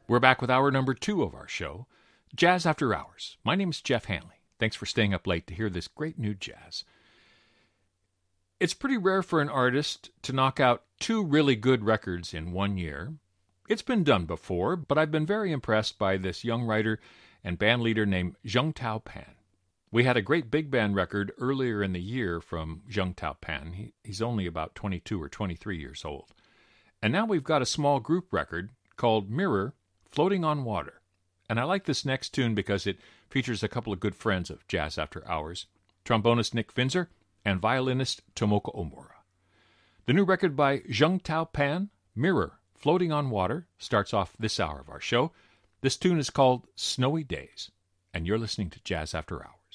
We're back with hour number 2 of our show, Jazz After Hours. My name's Jeff Hanley. Thanks for staying up late to hear this great new jazz. It's pretty rare for an artist to knock out 2 really good records in 1 year. It's been done before, but I've been very impressed by this young writer and band leader named Jung Tao Pan. We had a great big band record earlier in the year from Jung Tao Pan. He's only about 22 or 23 years old. And now we've got a small group record called Mirror, Floating on Water. And I like this next tune because it features a couple of good friends of Jazz After Hours, trombonist Nick Finzer and violinist Tomoko Omura. The new record by Jung Tao Pan, Mirror, Floating on Water, starts off this hour of our show. This tune is called Snowy Days, and you're listening to Jazz After Hours.